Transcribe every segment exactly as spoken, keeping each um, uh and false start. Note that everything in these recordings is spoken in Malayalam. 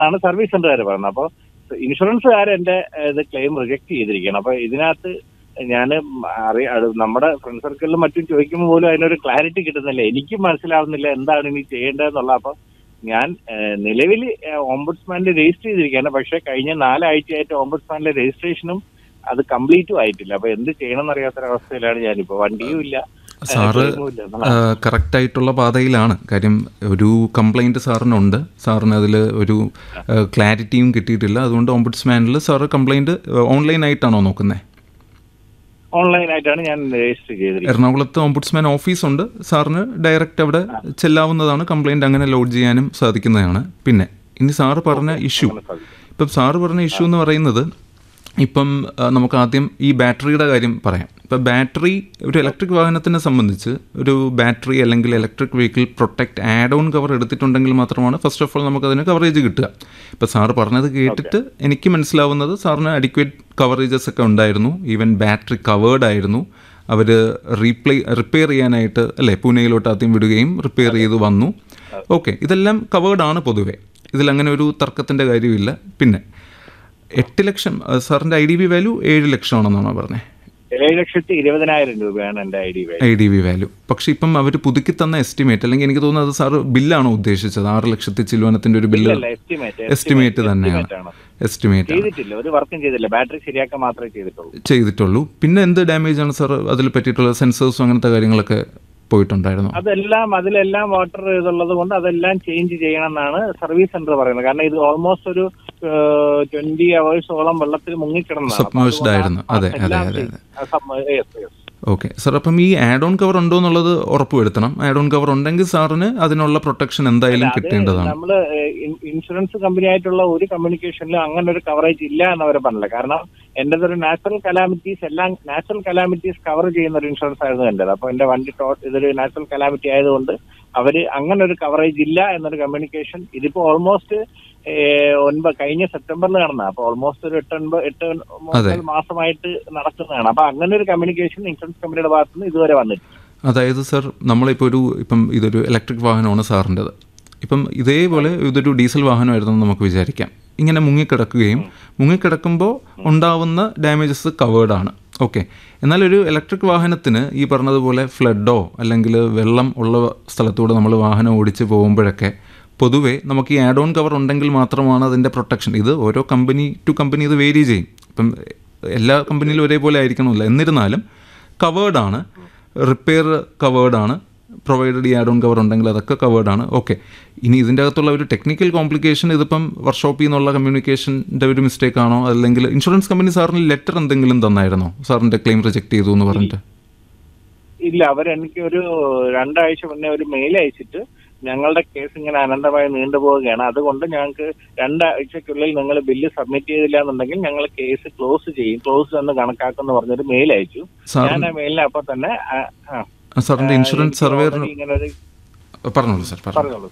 ആണ് സർവീസ് സെന്ററുകാർ പറയുന്നത്. അപ്പോൾ ഇൻഷുറൻസുകാർ എന്റെ ഇത് ക്ലെയിം റിജക്ട് ചെയ്തിരിക്കുകയാണ്. അപ്പൊ ഇതിനകത്ത് ഞാൻ അറിയ നമ്മുടെ ഫ്രണ്ട് സർക്കിളിലും മറ്റും ചോദിക്കുമ്പോൾ പോലും അതിനൊരു ക്ലാരിറ്റി കിട്ടുന്നില്ല. എനിക്കും മനസ്സിലാവുന്നില്ല എന്താണ് ഇനി ചെയ്യേണ്ടതെന്നുള്ള. അപ്പൊ ഞാൻ നിലവിൽ ഓംബുഡ്സ്മാനിൽ രജിസ്റ്റർ ചെയ്തിരിക്കുകയാണ്. പക്ഷെ കഴിഞ്ഞ നാലാഴ്ചയായിട്ട് ഓംബുഡ്സ്മാനിലെ രജിസ്ട്രേഷനും അത് കംപ്ലീറ്റും ആയിട്ടില്ല. അപ്പൊ എന്ത് ചെയ്യണം എന്നറിയാത്തൊരവസ്ഥയിലാണ് ഞാനിപ്പോ. വണ്ടിയും ഇല്ല. സാറ് കറക്റ്റ് ആയിട്ടുള്ള പാതയിലാണ്. കാര്യം ഒരു കംപ്ലൈൻറ്റ് സാറിനുണ്ട്, സാറിന് അതിൽ ഒരു ക്ലാരിറ്റിയും കിട്ടിയിട്ടില്ല. അതുകൊണ്ട് ഓംബുഡ്സ്മാനിൽ സാറ് കംപ്ലൈൻറ്റ് ഓൺലൈനായിട്ടാണോ നോക്കുന്നത്? ഓൺലൈനായിട്ടാണ് ഞാൻ രജിസ്റ്റർ ചെയ്തിരിക്കുന്നത്. എറണാകുളത്ത് ഓംബുഡ്സ്മാൻ ഓഫീസുണ്ട്, സാറിന് ഡയറക്റ്റ് അവിടെ ചെല്ലാവുന്നതാണ്. കംപ്ലൈൻറ്റ് അങ്ങനെ ലോഡ് ചെയ്യാനും സാധിക്കുന്നതാണ്. പിന്നെ ഇനി സാറ് പറഞ്ഞ ഇഷ്യൂ, ഇപ്പം സാറ് പറഞ്ഞ ഇഷ്യൂ എന്ന് പറയുന്നത്, ഇപ്പം നമുക്ക് ആദ്യം ഈ ബാറ്ററിയുടെ കാര്യം പറയാം. ഇപ്പം ബാറ്ററി ഒരു ഇലക്ട്രിക് വാഹനത്തിനെ സംബന്ധിച്ച് ഒരു ബാറ്ററി അല്ലെങ്കിൽ electric vehicle protect add on cover എടുത്തിട്ടുണ്ടെങ്കിൽ മാത്രമാണ് ഫസ്റ്റ് ഓഫ് ഓൾ നമുക്കതിന് കവറേജ് കിട്ടുക. ഇപ്പം സാറ് പറഞ്ഞത് കേട്ടിട്ട് എനിക്ക് മനസ്സിലാവുന്നത് സാറിന് അഡിക്വേറ്റ് കവറേജസ് ഒക്കെ ഉണ്ടായിരുന്നു. ഈവൻ ബാറ്ററി കവേർഡ് ആയിരുന്നു. അവർ റീപ്ലേ റിപ്പയർ ചെയ്യാനായിട്ട് അല്ലേ പൂനെയിലോട്ട് ആദ്യം വിടുകയും റിപ്പയർ ചെയ്ത് വന്നു. ഓക്കെ, ഇതെല്ലാം കവേർഡാണ് പൊതുവേ, ഇതിലങ്ങനെ ഒരു തർക്കത്തിൻ്റെ കാര്യമില്ല. പിന്നെ എട്ട് ലക്ഷം സാറിൻ്റെ ഐ ഡി ബി വാല്യൂ ഏഴ് ലക്ഷമാണെന്നാണോ പറഞ്ഞത്? ഏഴ് ലക്ഷത്തി ഇരുപതിനായിരം രൂപയാണ് എൻ്റെ I D value. I D B value. പക്ഷേ ഇപ്പം അവർ പുതുക്കി തന്ന എസ്റ്റിമേറ്റ്, അല്ലെങ്കിൽ എനിക്ക് തോന്നുന്നത് സാറ് ബില്ലാണോ ഉദ്ദേശിച്ചത്? ആറ് ലക്ഷത്തി ചില്ലുവനത്തിൻ്റെ ഒരു ബില്ല് എസ്റ്റിമേറ്റ് തന്നെയാണ്. എസ്റ്റിമേറ്റ് ചെയ്തിട്ടില്ല, ഒരു വർക്കും ചെയ്തില്ല. ബാറ്ററി ശരിയാക്കാൻ മാത്രമേ ചെയ്തിട്ടുള്ളൂ ചെയ്തിട്ടുള്ളൂ പിന്നെ എന്ത് ഡാമേജ് ആണ് സാർ അതിൽ പറ്റിയിട്ടുള്ള? സെൻസേഴ്സും അങ്ങനത്തെ കാര്യങ്ങളൊക്കെ പോയിട്ടുണ്ടായിരുന്നു? അതെല്ലാം അതിലെല്ലാം വാട്ടർ ഇതുള്ളത് കൊണ്ട് അതെല്ലാം ചേഞ്ച് ചെയ്യണം എന്നാണ് സർവീസ് സെന്റർ പറയുന്നത്. കാരണം ഇത് ഓൾമോസ്റ്റ് ഒരു ട്വന്റി അവേഴ്സോളം വെള്ളത്തിൽ മുങ്ങിക്കിടന്നതാണ്. അതെ അതെ അതെ അതെ ഓക്കെ സാർ. അപ്പം ഈ ആഡ് ഓൺ കവർ ഉണ്ടോ എന്നുള്ളത് ഉറപ്പുവരുത്തണം. ആഡ് ഓൺ കവർ ഉണ്ടെങ്കിൽ സാറിന് അതിനുള്ള പ്രൊട്ടക്ഷൻ എന്തായാലും കിട്ടേണ്ടതാണ്. നമ്മള് ഇൻഷുറൻസ് കമ്പനി ആയിട്ടുള്ള ഒരു കമ്മ്യൂണിക്കേഷനിലും അങ്ങനെ ഒരു കവറേജ് ഇല്ല എന്നവർ പറഞ്ഞില്ല. കാരണം എന്റേത് ഒരു നാച്ചുറൽ കലാമിറ്റീസ്, എല്ലാം നാച്ചുറൽ കലാമിറ്റീസ് കവർ ചെയ്യുന്ന ഒരു ഇൻഷുറൻസ് ആയിരുന്നു എന്റേത്. അപ്പൊ എന്റെ വണ്ടി ടോട്ട് ഇതൊരു നാച്ചുറൽ കലാമിറ്റി ആയതുകൊണ്ട് അവര് അങ്ങനെ ഒരു കവറേജ് ഇല്ല എന്നൊരു കമ്മ്യൂണിക്കേഷൻ ഇതിപ്പോ ഓൾമോസ്റ്റ് ഒൻപത് കഴിഞ്ഞ സെപ്റ്റംബറിൽ നടന്ന, അപ്പൊ ഓൾമോസ്റ്റ് ഒരു എട്ട് ഒൻപത് എട്ട് ഒൻപത് മാസമായിട്ട് നടക്കുന്നതാണ്. അപ്പൊ അങ്ങനെ ഒരു കമ്മ്യൂണിക്കേഷൻ ഇൻഷുറൻസ് കമ്പനിയുടെ ഭാഗത്ത് നിന്ന് ഇതുവരെ വന്നിട്ടില്ല. അതായത് സർ, നമ്മളിപ്പോൾ ഒരു ഇപ്പം ഇതൊരു ഇലക്ട്രിക് വാഹനമാണ് സാറിൻ്റെത്. ഇപ്പം ഇതേപോലെ ഇതൊരു ഡീസൽ വാഹനമായിരുന്നു നമുക്ക് വിചാരിക്കാം. ഇങ്ങനെ മുങ്ങിക്കിടക്കുകയും മുങ്ങിക്കിടക്കുമ്പോൾ ഉണ്ടാവുന്ന ഡാമേജസ് കവേർഡാണ്. ഓക്കെ, എന്നാൽ ഒരു ഇലക്ട്രിക് വാഹനത്തിന് ഈ പറഞ്ഞതുപോലെ ഫ്ലഡോ അല്ലെങ്കിൽ വെള്ളം ഉള്ള സ്ഥലത്തൂടെ നമ്മൾ വാഹനം ഓടിച്ച് പോകുമ്പോഴൊക്കെ പൊതുവേ നമുക്ക് ഈ ആഡ് ഓൺ കവർ ഉണ്ടെങ്കിൽ മാത്രമാണ് അതിൻ്റെ പ്രൊട്ടക്ഷൻ. ഇത് ഓരോ കമ്പനി ടു കമ്പനി ഇത് വേരി ചെയ്യും. ഇപ്പം എല്ലാ കമ്പനിയിലും ഒരേപോലെ ആയിരിക്കണമില്ല. എന്നിരുന്നാലും കവേർഡാണ്, റിപ്പയർ കവേർഡാണ്, പ്രൊവൈഡഡ് ഈ ആഡ് ഓൺ കവർ ഉണ്ടെങ്കിൽ അതൊക്കെ കവേർഡാണ്. ഓക്കെ, ഇനി ഇതിൻ്റെ അകത്തുള്ള ഒരു ടെക്നിക്കൽ കോംപ്ലിക്കേഷൻ ഇതിപ്പം വർക്ക്ഷോപ്പിൽ നിന്നുള്ള കമ്മ്യൂണിക്കേഷൻ്റെ ഒരു മിസ്റ്റേക്ക് ആണോ, അല്ലെങ്കിൽ ഇൻഷുറൻസ് കമ്പനി സാറിന് ലെറ്റർ എന്തെങ്കിലും തന്നായിരുന്നോ സാറിൻ്റെ ക്ലെയിം റിജക്ട് ചെയ്തു എന്ന് പറഞ്ഞിട്ട്? ഇല്ല, അവരെനിക്ക് ഒരു രണ്ടാഴ്ച മുന്നേ ഒരു മെയിൽ അയച്ചിട്ട് ഞങ്ങളുടെ കേസ് ഇങ്ങനെ അനന്തമായി നീണ്ടുപോവുകയാണ്, അതുകൊണ്ട് ഞങ്ങൾക്ക് രണ്ടാഴ്ചക്കുള്ളിൽ നിങ്ങൾ ബില്ല് സബ്മിറ്റ് ചെയ്തില്ല എന്നുണ്ടെങ്കിൽ ഞങ്ങൾ കേസ് ക്ലോസ് ചെയ്യും, ക്ലോസ് എന്ന് കണക്കാക്കുമെന്ന് പറഞ്ഞൊരു മെയിൽ അയച്ചു. ഞാൻ ആ മെയിലിന് അപ്പൊ തന്നെ സാറിന്റെ ഇൻഷുറൻസ് സർവേയർ പറഞ്ഞോളൂ സാർ പറഞ്ഞോളൂ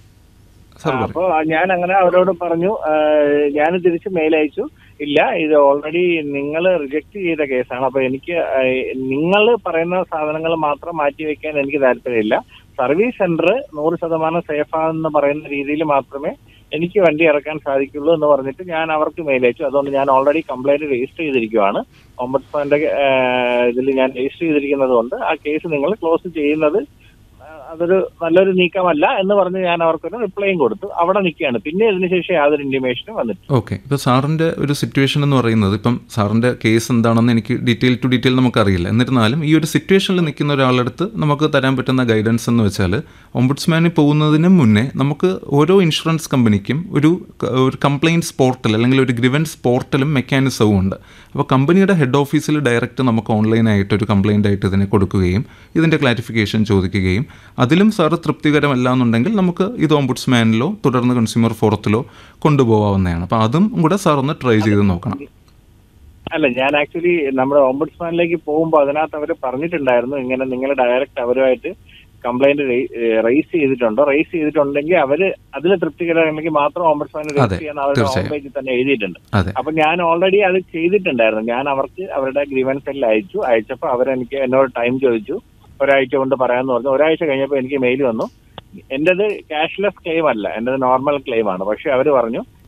സാർ. അപ്പൊ ഞാൻ അങ്ങനെ അവരോട് പറഞ്ഞു, ഞാൻ തിരിച്ച് മെയിൽ അയച്ചു, ഇല്ല ഇത് ഓൾറെഡി നിങ്ങൾ റിജക്ട് ചെയ്ത കേസാണ്, അപ്പൊ എനിക്ക് നിങ്ങൾ പറയുന്ന സാധനങ്ങൾ മാത്രം മാറ്റിവെക്കാൻ എനിക്ക് താല്പര്യമില്ല. സർവീസ് സെന്റർ നൂറ് ശതമാനം സേഫാണെന്ന് പറയുന്ന രീതിയിൽ മാത്രമേ എനിക്ക് വണ്ടി ഇറക്കാൻ സാധിക്കുള്ളൂ എന്ന് പറഞ്ഞിട്ട് ഞാൻ അവർക്ക് മെയിൽ അയച്ചു. അതുകൊണ്ട് ഞാൻ ഓൾറെഡി കംപ്ലൈന്റ് രജിസ്റ്റർ ചെയ്തിരിക്കുകയാണ്. ഓംബുഡ്സ്മാന്റെ ഇതിൽ ഞാൻ രജിസ്റ്റർ ചെയ്തിരിക്കുന്നത് കൊണ്ട് ആ കേസ് നിങ്ങൾ ക്ലോസ് ചെയ്യുന്നത് അതൊരു നല്ലൊരു നീക്കമല്ല എന്ന് പറഞ്ഞ് ഞാൻ അവർക്കൊരു റിപ്ലൈയും കൊടുത്തു. അവിടെ നിൽക്കുകയാണ്. പിന്നെ ഇതിനുശേഷം യാതൊരു ഇൻറ്റിമേഷനും വന്നിട്ട്. ഓക്കെ, ഇപ്പോൾ സാറിൻ്റെ ഒരു സിറ്റുവേഷൻ എന്ന് പറയുന്നത്, ഇപ്പം സാറിൻ്റെ കേസ് എന്താണെന്ന് എനിക്ക് ഡീറ്റെയിൽ ടു ഡീറ്റെയിൽ നമുക്കറിയില്ല. എന്നിരുന്നാലും ഈ ഒരു സിറ്റുവേഷനിൽ നിൽക്കുന്ന ഒരാളടുത്ത് നമുക്ക് തരാൻ പറ്റുന്ന ഗൈഡൻസ് എന്ന് വെച്ചാൽ, ഓംബുഡ്സ്മാനിൽ പോകുന്നതിന് മുന്നേ നമുക്ക് ഓരോ ഇൻഷുറൻസ് കമ്പനിക്കും ഒരു ഒരു കംപ്ലയിൻറ്റ്സ് പോർട്ടൽ അല്ലെങ്കിൽ ഒരു ഗ്രിവൻസ് പോർട്ടലും മെക്കാനിസവും ഉണ്ട്. അപ്പോൾ കമ്പനിയുടെ ഹെഡ് ഓഫീസിൽ ഡയറക്റ്റ് നമുക്ക് ഓൺലൈനായിട്ട് ഒരു കംപ്ലയിൻ്റ് ആയിട്ട് ഇതിനെ കൊടുക്കുകയും ഇതിൻ്റെ ക്ലാരിഫിക്കേഷൻ ചോദിക്കുകയും അതിലും സാറ് തൃപ്തികരമല്ല എന്നുണ്ടെങ്കിൽ നമുക്ക് ഇത് ഓംബുഡ്സ്മാനിലോ തുടർന്ന് കൺസ്യൂമർ ഫോറത്തിലോ കൊണ്ടുപോകാവുന്നതാണ്. അപ്പോൾ അതും കൂടെ സാർ ഒന്ന് ട്രൈ ചെയ്ത് നോക്കണം. അല്ല, ഞാൻ ആക്ച്വലി നമ്മുടെ ഓംബുഡ്സ്മാനിലേക്ക് പോകുമ്പോൾ അതിനകത്ത് അവർ പറഞ്ഞിട്ടുണ്ടായിരുന്നു, ഇങ്ങനെ നിങ്ങൾ ഡയറക്റ്റ് അവരുമായിട്ട് കംപ്ലൈന്റ് റൈസ് ചെയ്തിട്ടുണ്ടോ, റൈസ് ചെയ്തിട്ടുണ്ടെങ്കിൽ അവര് അതിൽ തൃപ്തികരമാണെങ്കിൽ മാത്രം ഓംബുഡ്സ്മാനെ റൈസ് ചെയ്യാൻ അവരുടെ ഹോം പേജിൽ തന്നെ എഴുതിയിട്ടുണ്ട്. അപ്പൊ ഞാൻ ഓൾറെഡി അത് ചെയ്തിട്ടുണ്ടായിരുന്നു. ഞാൻ അവർക്ക് അവരുടെ ഗ്രീവൻസ് എല്ലാം അയച്ചു. അയച്ചപ്പോൾ അവരെനിക്ക് എന്നോട് ടൈം ചോദിച്ചു, ഒരാഴ്ച കൊണ്ട് പറയാമെന്ന് പറഞ്ഞു. ഒരാഴ്ച കഴിഞ്ഞപ്പോൾ എനിക്ക് മെയിൽ വന്നു, എന്റേത് ക്യാഷ്ലെസ് ക്ലെയിം അല്ല, എന്റേത് നോർമൽ ക്ലെയിം ആണ്. പക്ഷെ അവർ പറഞ്ഞു